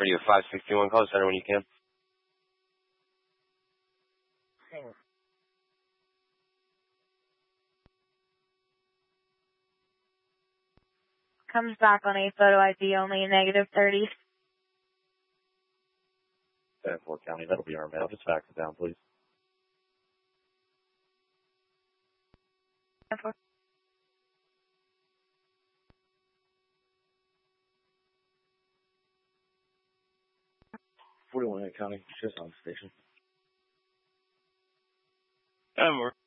Radio 561, call center when you can. Comes back on a photo ID only, -30. 10-4 County, that'll be our mail. Just fax it down, please. 10-4. 41 County, just on the station. 10-4.